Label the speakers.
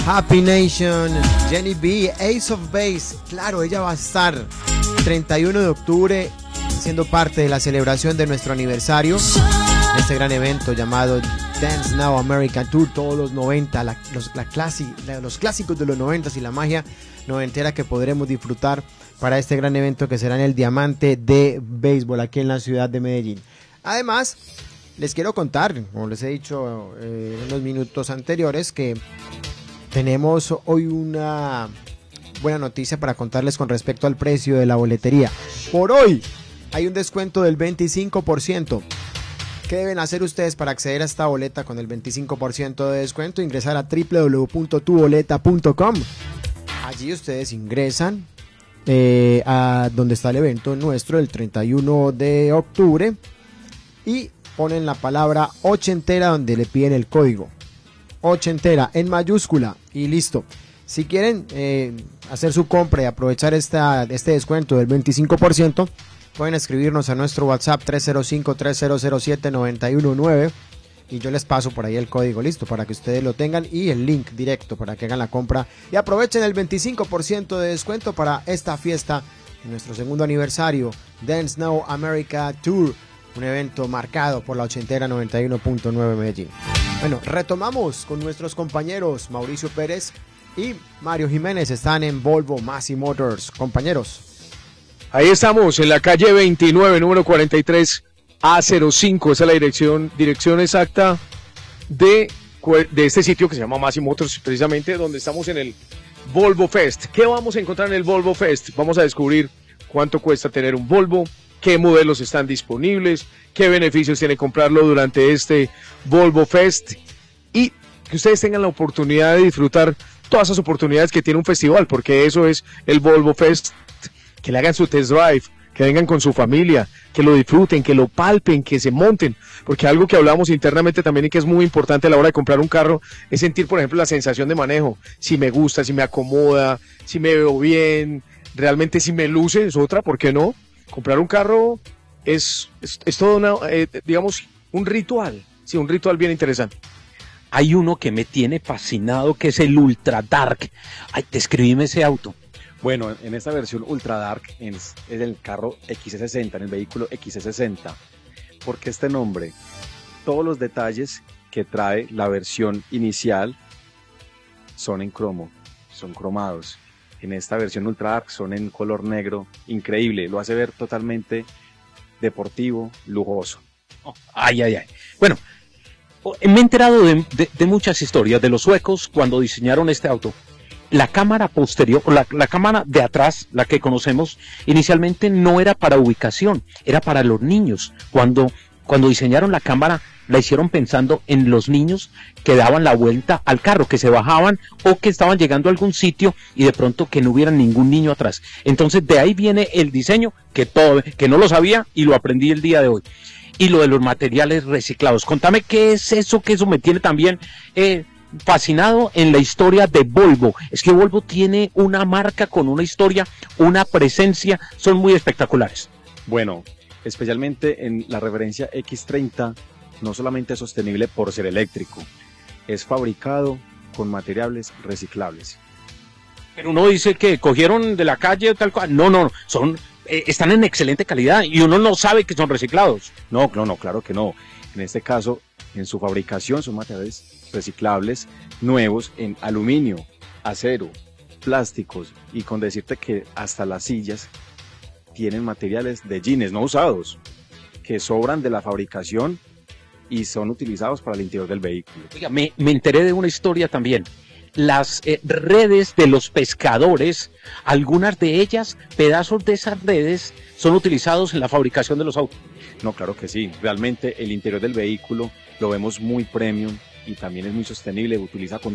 Speaker 1: Happy Nation, Jenny B, Ace of Base. Claro, ella va a estar 31 de octubre siendo parte de la celebración de nuestro aniversario. Este gran evento llamado Dance Now America Tour, todos los 90, los clásicos de los 90 y la magia noventera que podremos disfrutar para este gran evento que será en el Diamante de Béisbol aquí en la ciudad de Medellín. Además, les quiero contar, como les he dicho en los minutos anteriores, que tenemos hoy una buena noticia para contarles con respecto al precio de la boletería. Por hoy hay un descuento del 25%. ¿Qué deben hacer ustedes para acceder a esta boleta con el 25% de descuento? Ingresar a www.tuboleta.com. Allí ustedes ingresan a donde está el evento nuestro el 31 de octubre y ponen la palabra ochentera donde le piden el código. Ochentera en mayúscula y listo. Si quieren hacer su compra y aprovechar este descuento del 25%, pueden escribirnos a nuestro WhatsApp 305-3007-919 y yo les paso por ahí el código, listo, para que ustedes lo tengan y el link directo para que hagan la compra y aprovechen el 25% de descuento para esta fiesta, nuestro segundo aniversario, Dance Now America Tour, un evento marcado por la ochentera 91.9 Medellín. Bueno, retomamos con nuestros compañeros Mauricio Pérez y Mario Jiménez, están en Volvo Massey Motors. Compañeros.
Speaker 2: Ahí estamos, en la calle 29, número 43A05, esa es la dirección exacta de este sitio que se llama Massey Motors, precisamente donde estamos en el Volvo Fest. ¿Qué vamos a encontrar en el Volvo Fest? Vamos a descubrir cuánto cuesta tener un Volvo, qué modelos están disponibles, qué beneficios tiene comprarlo durante este Volvo Fest y que ustedes tengan la oportunidad de disfrutar todas esas oportunidades que tiene un festival, porque eso es el Volvo Fest. Que le hagan su test drive, que vengan con su familia, que lo disfruten, que lo palpen, que se monten, porque algo que hablamos internamente también y que es muy importante a la hora de comprar un carro es sentir, por ejemplo, la sensación de manejo, si me gusta, si me acomoda, si me veo bien, realmente si me luce, es otra, ¿por qué no? Comprar un carro es todo digamos, un ritual, sí, un ritual bien interesante.
Speaker 3: Hay uno que me tiene fascinado, que es el Ultra Dark. Ay, describime ese auto.
Speaker 4: Bueno, en esta versión Ultra Dark es el carro XC60, en el vehículo XC60. ¿Por qué este nombre? Todos los detalles que trae la versión inicial son en cromo, son cromados. En esta versión Ultra Dark son en color negro, increíble, lo hace ver totalmente deportivo, lujoso.
Speaker 3: Oh, ay. Bueno, me he enterado de muchas historias de los suecos cuando diseñaron este auto. La cámara posterior, la cámara de atrás, la que conocemos, inicialmente no era para ubicación, era para los niños. Cuando diseñaron la cámara, la hicieron pensando en los niños que daban la vuelta al carro, que se bajaban o que estaban llegando a algún sitio y de pronto que no hubiera ningún niño atrás. Entonces de ahí viene el diseño que no lo sabía y lo aprendí el día de hoy. Y lo de los materiales reciclados. Contame qué es eso, que eso me tiene también fascinado en la historia de Volvo. Es que Volvo tiene una marca con una historia, una presencia, son muy espectaculares.
Speaker 4: Bueno, especialmente en la referencia X30, no solamente es sostenible por ser eléctrico, es fabricado con materiales reciclables.
Speaker 3: Pero uno dice que cogieron de la calle tal cual. No, están en excelente calidad y uno no sabe que son reciclados.
Speaker 4: No, claro que no. En este caso, en su fabricación son materiales reciclables, nuevos en aluminio, acero, plásticos y con decirte que hasta las sillas tienen materiales de jeans no usados que sobran de la fabricación y son utilizados para el interior del vehículo.
Speaker 3: Oiga, me enteré de una historia también. Las redes de los pescadores, algunas de ellas, pedazos de esas redes, son utilizados en la fabricación de los autos.
Speaker 4: No, claro que sí. Realmente el interior del vehículo lo vemos muy premium y también es muy sostenible, utiliza con